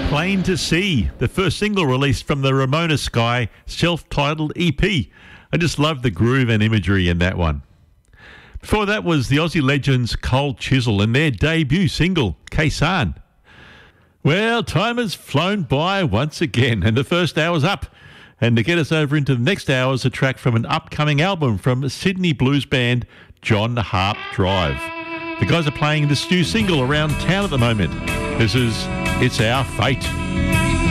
Plain to See, the first single released from the Ramona Sky self-titled EP. I just love the groove and imagery in that one. Before that was the Aussie legends Cold Chisel and their debut single, Kaysan. Well, time has flown by once again and the first hour's up. And to get us over into the next hour is a track from an upcoming album from Sydney blues band John Harp Drive. The guys are playing this new single around town at the moment. This is It's Our Fate.